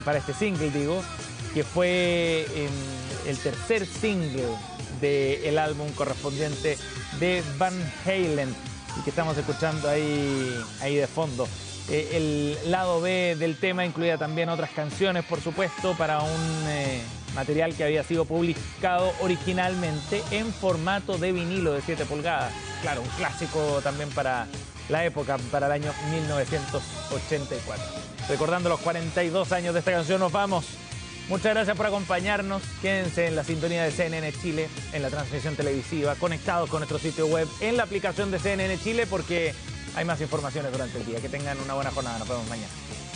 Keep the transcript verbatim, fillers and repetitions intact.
para este single, digo, que fue eh, el tercer single del álbum correspondiente de Van Halen y que estamos escuchando ahí, ahí de fondo. Eh, el lado B del tema incluía también otras canciones, por supuesto, para un eh, material que había sido publicado originalmente en formato de vinilo de siete pulgadas. Claro, un clásico también para la época, para el año mil novecientos ochenta y cuatro. Recordando los cuarenta y dos años de esta canción, nos vamos. Muchas gracias por acompañarnos. Quédense en la sintonía de C N N Chile, en la transmisión televisiva, conectados con nuestro sitio web, en la aplicación de C N N Chile, porque hay más informaciones durante el día. Que tengan una buena jornada. Nos vemos mañana.